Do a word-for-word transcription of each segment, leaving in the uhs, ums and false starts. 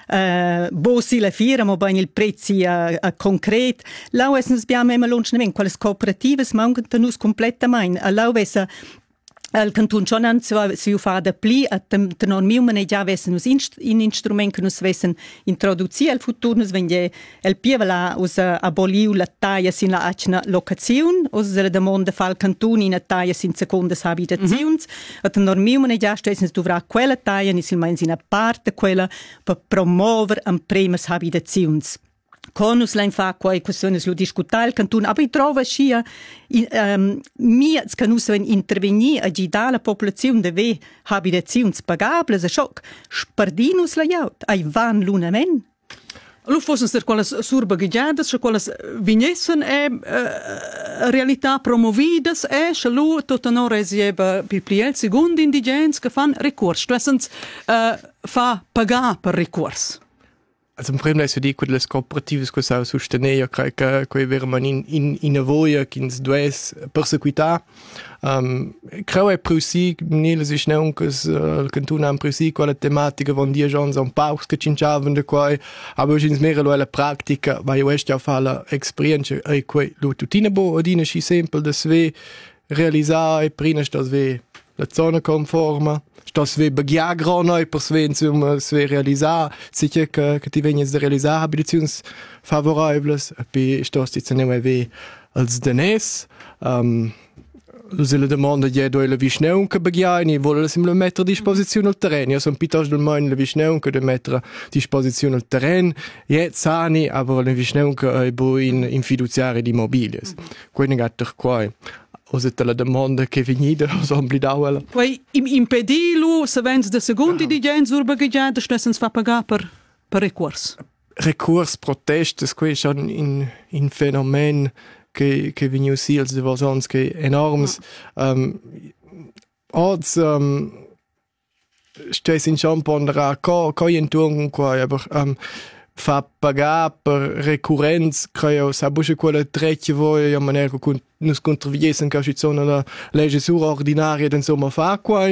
uh, bossi la fiera, ma ben il prezzi uh, uh, concret. Lau es nus biam ema longenement, quelles cooperativas mancan tenus completamente. Lau essa il cantun schon an si fa da pli a tenor miu mane già vessen us inst, in instrument che nus vessen introduzi al futur nus vende el pievala us aboliu la taia sin la acna locaziun us la demanda fa il cantun in a taia sin secondas habitaziuns mm-hmm. a tenor miu mane già stessens duvra quella taia ni silmeins in a parte quella per promover am premas habitaziuns. Conus la fa quai questioni lo discutar il cantun, aber ich trova scia um, mia canus ven intervenir a gida la popolazione de ve habitaziuns pagables a schoc spardinus la jaut ai van lunamen. Lu fossen der quelles surba giadas, quelles vignessen e uh, realtà promovidas e lu tota no resieba pipliel secund indigens che fan recurs, stessens uh, fa pagar per recurs. Also, im Prinzip ist die que les cooperatives que sa sostenere che che que verman in in in a voia kins dues persecutar um, creo è prusi nelle si schnell che il cantone am prusi quella tematica von die gens un paus che cinchaven de quai aber ins mehr lo la pratica vai west ja falla experienza e quei lo tutine bo odine si simple de sve realisare prima sto sve la zona conforma das wir begiagro noi per sven zum sve realisar sicher che che ti vegnes de realisar habitazions favorables e stos ti ne ve als denes um lo se le demanda je do le visneun che begiani vuole simple mettere a disposizione al terreno son piuttosto del mein le visneun che de mettere a disposizione al terreno jet sani aber le visneun che è bo in in fiduciarie di immobilies quindi gatter qua osetta la domanda che venida assembli dauela. Poi impedilu se vens de secondi di gens urba giada stessens fa pagar per per recurs. Recurs protestes que schon in in fenomen che che veniu sils de vosons che enorms um, odds um, stes in schon pondera co co intung qua aber um, fa pagar per recurrenz creo sa busche quella trecce voi a maniera con nus controviesen che ci sono la legge surordinaria insomma fa qua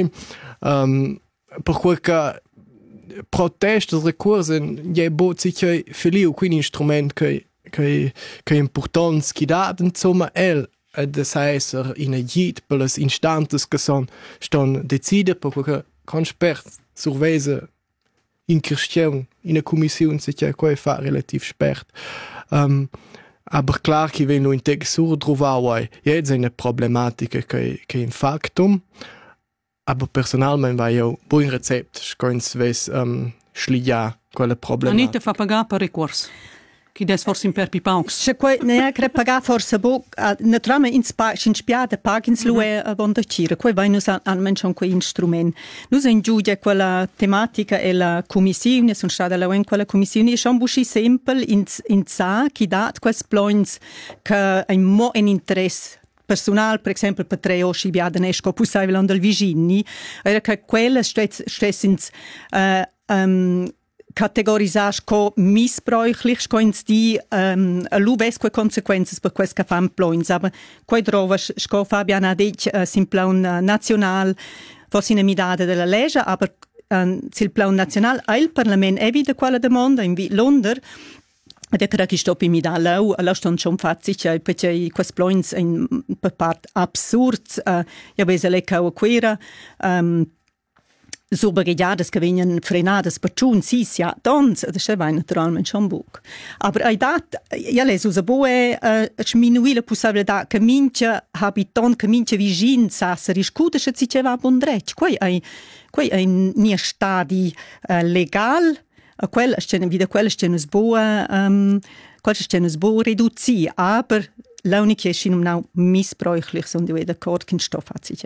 um, per quel che proteste recursen je bot sicher feliu quin instrument che che che importanz chi da insomma el de saiser in a git per las instantes che son ston decide per quel che conspert survese in Christian, in a commission sicher quei fa relativ spert. Um, aber klar che wenn lo in teg sur trovau jetzt eine problematica che che in factum aber personalmente vai io buon Rezept scoins ves um, schlia quella problematica. Anita fa pagar per recurs. Chi des forse in per pipaux. Se quei ne cre pagar forse bo naturalmente in spa in spiada pagins lo è abondacire. Quei vai nus an mention quei instrument. Nus in giudia quella tematica e la commissione sono stata la in quella commissione schon buschi simple in in sa chi dat quels plans che ein mo en interesse personal, per esempio, per tre o scibiada nesco pusaivel del vicini, era che quella stessins uh, um, categorisar co missbräuchlich coins di um, a lubesque consequences per quest fan ploins aber quei trova sco Fabian ha dit uh, sim plan uh, national fossi in midade della legge aber um, sil plan national il parlament evita quella domanda in Londra ed è che stoppi mi da lau alla ston schon fazzi cioè perché quest ploins in per part absurd uh, ja bese le ca quera um, so begediades che venien frenades per tun si sia dons das è vai naturalmente schon buc aber ai dat ja les usa boe uh, sminuile possibilità che mince habiton che mince vigin sa se riscude se si ceva bondrec quei ai quei ai nie stadi uh, legal a quel stene wieder quel stene boe um, quel stene boe reduzi aber l'unica schinum nau missbräuchlich so die d'accord kin stoff hat sich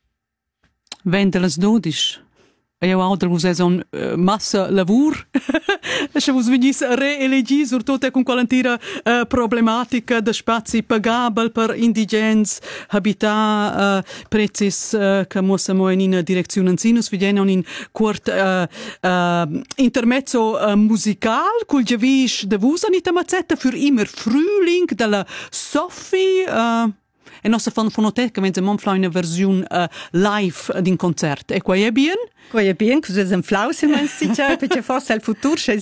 vendelas dodisch. Eu altra vos è un uh, massa lavur se vos venis reelegi sur tot con qualantira uh, problematica de spazi pagabel per indigens habitat uh, prezis uh, che mossa mo in una direzione anzinus viene in quart uh, uh, intermezzo uh, musical col javish de vos anita mazzetta für immer Frühling della Sophie uh, e nostra fonoteca mentre mon fla una versione uh, live din concert e qua è bien Quei è bien, così è un flaus in man sicher, perché forse il futuro